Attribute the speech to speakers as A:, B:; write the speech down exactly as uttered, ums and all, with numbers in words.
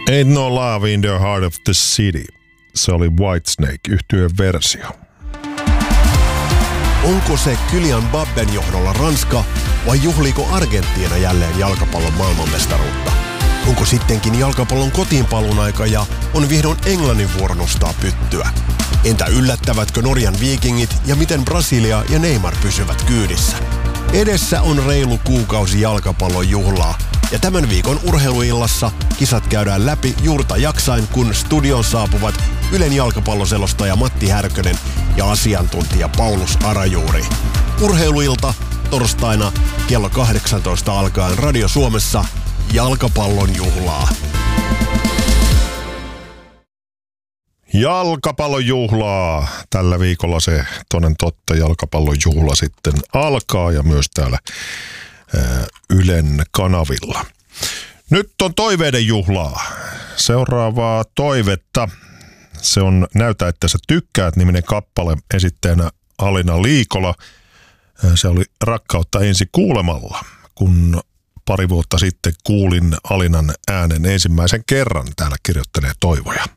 A: Ain't No Love in the Heart of the City. Se oli Whitesnake -yhtyeen versio.
B: Onko se Kylian Mbappen johdolla Ranska vai juhliiko Argentiina jälleen jalkapallon maailmanmestaruutta? Onko sittenkin jalkapallon kotiinpaluun aika ja on vihdoin Englannin vuoro nostaa pyttyä? Entä yllättävätkö Norjan Vikingit ja miten Brasilia ja Neymar pysyvät kyydissä? Edessä on reilu kuukausi jalkapallon juhlaa ja tämän viikon urheiluillassa kisat käydään läpi juurta jaksain, kun studioon saapuvat Ylen jalkapalloselostaja Matti Härkönen ja asiantuntija Paulus Arajuuri. Urheiluilta torstaina kello kahdeksantoista alkaen Radio Suomessa jalkapallon juhlaa.
A: Jalkapallon juhlaa. Tällä viikolla se toden totta jalkapallon juhla sitten alkaa ja myös täällä ää, Ylen kanavilla. Nyt on toiveiden juhlaa. Seuraavaa toivetta. Se on Näytä, että sä tykkäät -niminen kappale, esittäjänä Alina Liikola. Se oli Rakkautta ensi kuulemalla, kun pari vuotta sitten kuulin Alinan äänen ensimmäisen kerran. Täällä kirjoittelee toivoja.